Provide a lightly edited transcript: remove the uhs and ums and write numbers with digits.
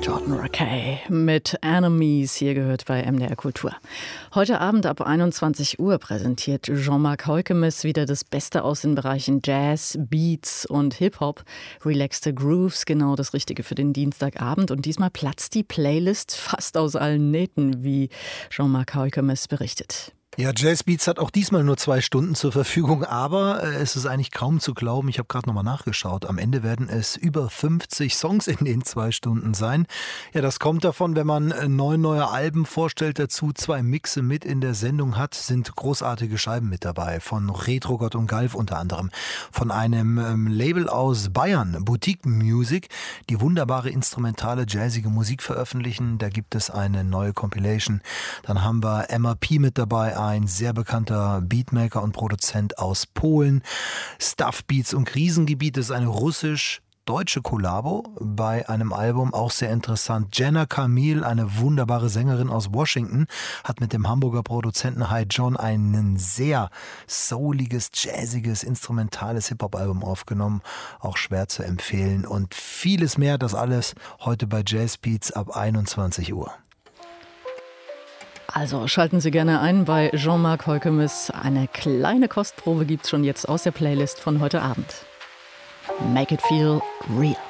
Jordan Rakei mit Enemies, hier gehört bei MDR Kultur. Heute Abend ab 21 Uhr präsentiert Jean-Marc Heukemes wieder das Beste aus den Bereichen Jazz, Beats und Hip-Hop. Relaxte Grooves, genau das Richtige für den Dienstagabend. Und diesmal platzt die Playlist fast aus allen Nähten, wie Jean-Marc Heukemes berichtet. Ja, Jazzbeats hat auch diesmal nur 2 Stunden zur Verfügung, aber es ist eigentlich kaum zu glauben. Ich habe gerade nochmal nachgeschaut. Am Ende werden es über 50 Songs in den 2 Stunden sein. Ja, das kommt davon, wenn man 9 neue Alben vorstellt, dazu 2 Mixe mit in der Sendung hat, sind großartige Scheiben mit dabei. Von Retro Gott und Galf unter anderem. Von einem Label aus Bayern, Boutique Music, die wunderbare instrumentale, jazzige Musik veröffentlichen. Da gibt es eine neue Compilation. Dann haben wir MRP mit dabei, ein sehr bekannter Beatmaker und Produzent aus Polen. Stuff Beats und Krisengebiet ist eine russisch-deutsche Kollabo bei einem Album, auch sehr interessant. Jenna Camille, eine wunderbare Sängerin aus Washington, hat mit dem Hamburger Produzenten Hi John ein sehr souliges, jazziges, instrumentales Hip-Hop-Album aufgenommen. Auch schwer zu empfehlen und vieles mehr, das alles heute bei Jazzbeats ab 21 Uhr. Also schalten Sie gerne ein bei Jean-Marc Heukemes. Eine kleine Kostprobe gibt's schon jetzt aus der Playlist von heute Abend. Make it feel real.